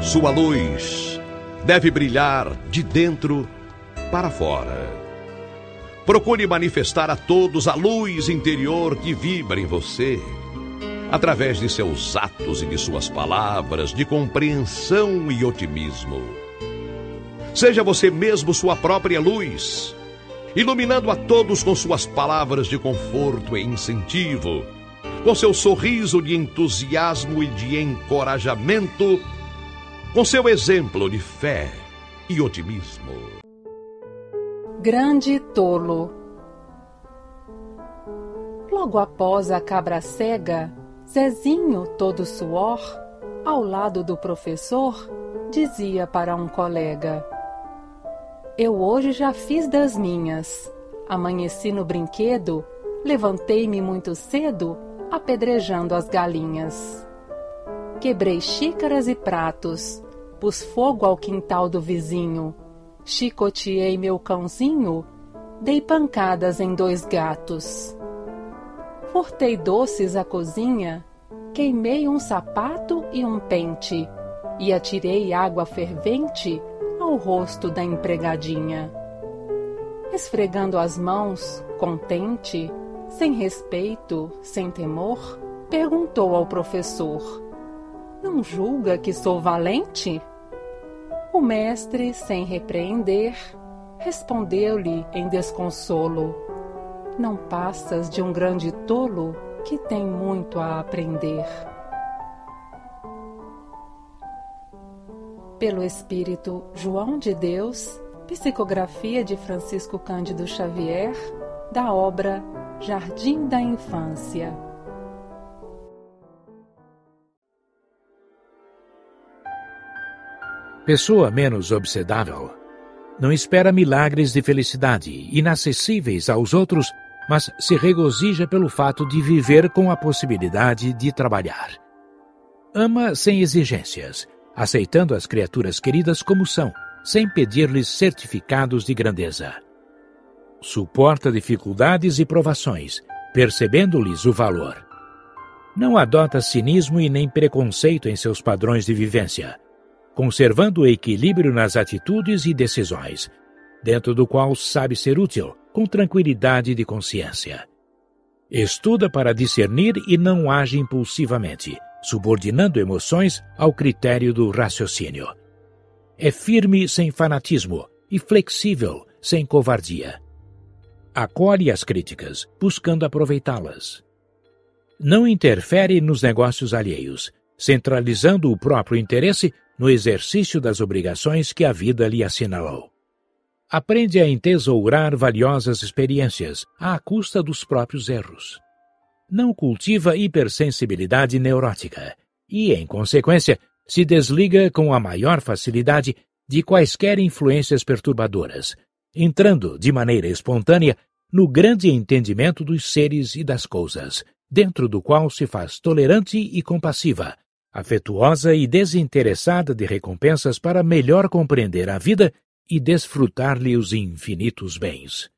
Sua luz deve brilhar de dentro para fora. Procure manifestar a todos a luz interior que vibra em você, através de seus atos e de suas palavras de compreensão e otimismo. Seja você mesmo sua própria luz, iluminando a todos com suas palavras de conforto e incentivo, com seu sorriso de entusiasmo e de encorajamento, com seu exemplo de fé e otimismo. Grande tolo. Logo após a cabra cega, Zezinho, todo suor, ao lado do professor, dizia para um colega: eu hoje já fiz das minhas. Amanheci no brinquedo, levantei-me muito cedo, apedrejando as galinhas. Quebrei xícaras e pratos, pus fogo ao quintal do vizinho, chicoteei meu cãozinho, dei pancadas em 2 gatos. Furtei doces à cozinha, queimei um sapato e um pente, e atirei água fervente ao rosto da empregadinha. Esfregando as mãos, contente, sem respeito, sem temor, perguntou ao professor: não julga que sou valente? O mestre, sem repreender, respondeu-lhe em desconsolo: não passas de um grande tolo que tem muito a aprender. Pelo Espírito João de Deus, psicografia de Francisco Cândido Xavier, da obra Jardim da Infância. Pessoa menos obsedável não espera milagres de felicidade inacessíveis aos outros, mas se regozija pelo fato de viver com a possibilidade de trabalhar. Ama sem exigências, aceitando as criaturas queridas como são, sem pedir-lhes certificados de grandeza. Suporta dificuldades e provações, percebendo-lhes o valor. Não adota cinismo e nem preconceito em seus padrões de vivência, conservando o equilíbrio nas atitudes e decisões, dentro do qual sabe ser útil, com tranquilidade de consciência. Estuda para discernir e não age impulsivamente, subordinando emoções ao critério do raciocínio. É firme sem fanatismo e flexível sem covardia. Acolhe as críticas, buscando aproveitá-las. Não interfere nos negócios alheios, centralizando o próprio interesse no exercício das obrigações que a vida lhe assinalou. Aprende a entesourar valiosas experiências à custa dos próprios erros. Não cultiva hipersensibilidade neurótica e, em consequência, se desliga com a maior facilidade de quaisquer influências perturbadoras, entrando de maneira espontânea no grande entendimento dos seres e das coisas, dentro do qual se faz tolerante e compassiva, afetuosa e desinteressada de recompensas para melhor compreender a vida e desfrutar-lhe os infinitos bens.